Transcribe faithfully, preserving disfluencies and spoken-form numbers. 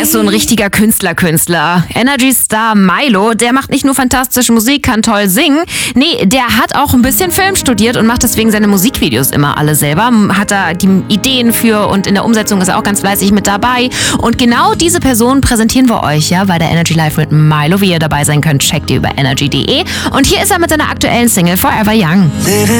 ist so ein richtiger Künstler-Künstler. Energy Star Milo, der macht nicht nur fantastische Musik, kann toll singen. Nee, der hat auch ein bisschen Film studiert und macht deswegen seine Musikvideos immer alle selber. Hat da die Ideen für und in der Umsetzung ist er auch ganz fleißig mit dabei. Und genau diese Person präsentieren wir euch ja bei der Energy Live mit Milo. Wie ihr dabei sein könnt, checkt ihr über energy punkt de. Und hier ist er mit seiner aktuellen Single Forever Young.